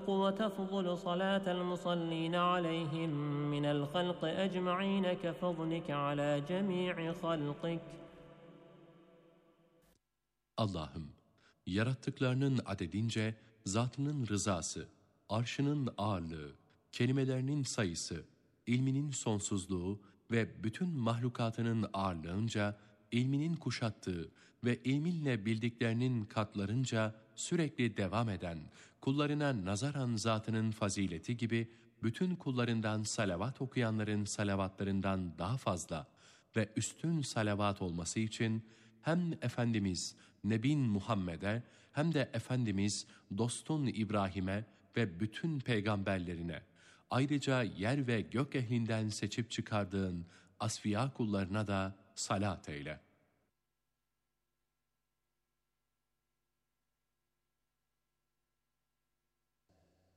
وتخلق وتفضل صلاة المصلين عليهم من الخلق أجمعين كفضلك على جميع خلقك. Allah'ım, yarattıklarının adedince zatının rızası, arşının ağırlığı, kelimelerinin sayısı, ilminin sonsuzluğu ve bütün mahlukatının ağırlığınca, ilminin kuşattığı ve ilminle bildiklerinin katlarınca sürekli devam eden, kullarına nazaran zatının fazileti gibi bütün kullarından salavat okuyanların salavatlarından daha fazla ve üstün salavat olması için hem Efendimiz Nebin Muhammed'e hem de Efendimiz dostun İbrahim'e ve bütün peygamberlerine, ayrıca yer ve gök ehlinden seçip çıkardığın asfiya kullarına da salat eyle.